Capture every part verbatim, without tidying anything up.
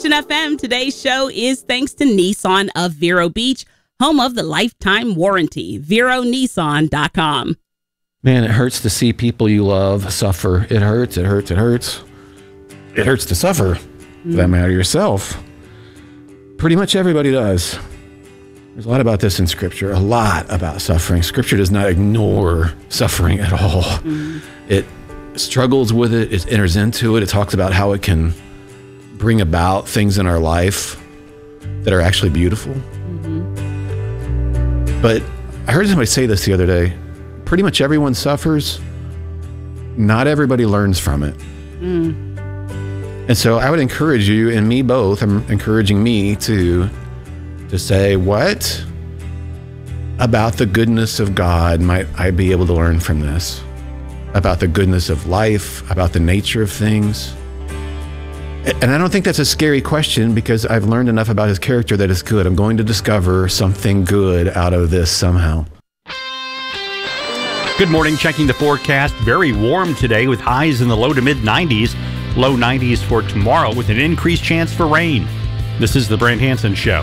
Christian F M. Today's show is thanks to Nissan of Vero Beach, home of the lifetime warranty. Vero Nissan dot com. Man, it hurts to see people you love suffer. It hurts, it hurts, it hurts. It hurts to suffer, for that matter, yourself. Pretty much everybody does. There's a lot about this in Scripture, a lot about suffering. Scripture does not ignore suffering at all. Mm. It struggles with it, it enters into it, it talks about how it can bring about things in our life that are actually beautiful. Mm-hmm. But I heard somebody say this the other day. Pretty much everyone suffers. Not everybody learns from it. Mm. And so I would encourage you, and me both, I'm encouraging me to, to say, what about the goodness of God might I be able to learn from this? About the goodness of life, about the nature of things. And I don't think that's a scary question, because I've learned enough about his character that it's good. I'm going to discover something good out of this somehow. Good morning. Checking the forecast. Very warm today with highs in the low to mid nineties. Low nineties for tomorrow with an increased chance for rain. This is the Brant Hansen Show.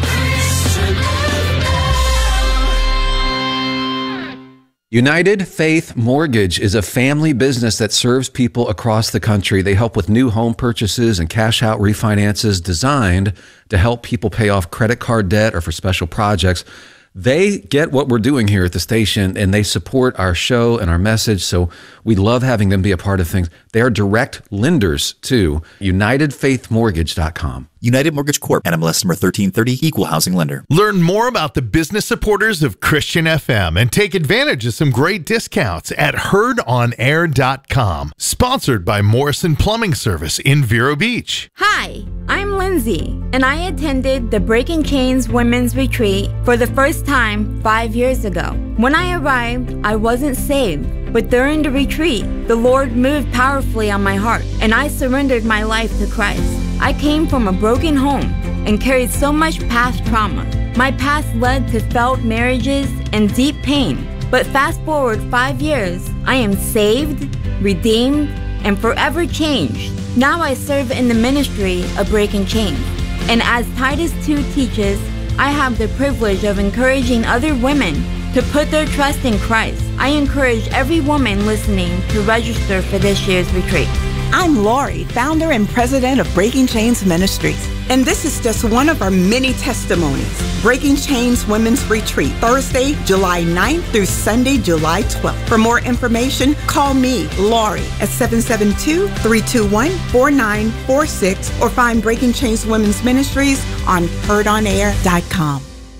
United Faith Mortgage is a family business that serves people across the country. They help with new home purchases and cash out refinances designed to help people pay off credit card debt or for special projects. They get what we're doing here at the station, and they support our show and our message, so we love having them be a part of things. They are direct lenders too. United Faith Mortgage dot com. United Mortgage Corp, N M L S number thirteen thirty, equal housing lender. Learn more about the business supporters of Christian F M and take advantage of some great discounts at heard on air dot com. Sponsored by Morrison Plumbing Service in Vero Beach. Hi, I'm Lindsay, and I attended the Breaking Chains Women's Retreat for the first time five years ago. When I arrived, I wasn't saved, but during the retreat, the Lord moved powerfully on my heart, and I surrendered my life to Christ. I came from a broken home and carried so much past trauma. My past led to failed marriages and deep pain. But fast forward five years, I am saved, redeemed, and forever changed. Now I serve in the ministry of Breaking Chains. And as Titus two teaches, I have the privilege of encouraging other women to put their trust in Christ. I encourage every woman listening to register for this year's retreat. I'm Lori, founder and president of Breaking Chains Ministries, and this is just one of our many testimonies. Breaking Chains Women's Retreat, Thursday, July ninth through Sunday, July twelfth. For more information, call me, Lori, at seven seven two, three two one, four nine four six or find Breaking Chains Women's Ministries on heard on air dot com.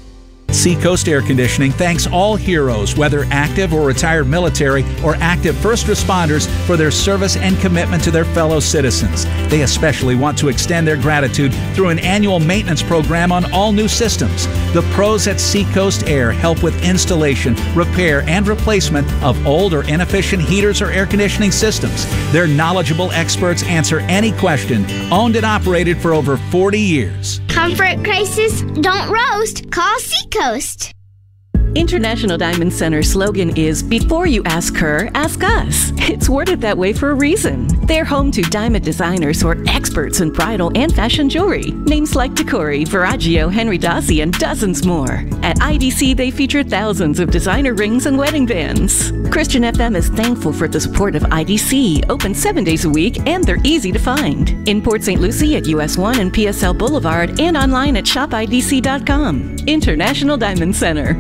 Seacoast Air Conditioning thanks all heroes, whether active or retired military or active first responders, for their service and commitment to their fellow citizens. They especially want to extend their gratitude through an annual maintenance program on all new systems. The pros at Seacoast Air help with installation, repair, and replacement of old or inefficient heaters or air conditioning systems. Their knowledgeable experts answer any question. Owned and operated for over forty years. Comfort crisis, don't roast, call Seacoast. International Diamond Center's slogan is, before you ask her, ask us. It's worded that way for a reason. They're home to diamond designers who are experts in bridal and fashion jewelry. Names like Decori, Verragio, Henry Dossi, and dozens more. At I D C, they feature thousands of designer rings and wedding bands. Christian F M is thankful for the support of I D C, open seven days a week, and they're easy to find. In Port Saint Lucie at U S one and P S L Boulevard, and online at shop I D C dot com. International Diamond Center.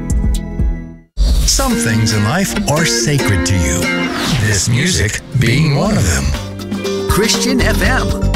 Some things in life are sacred to you. This music being one of them. Christian F M.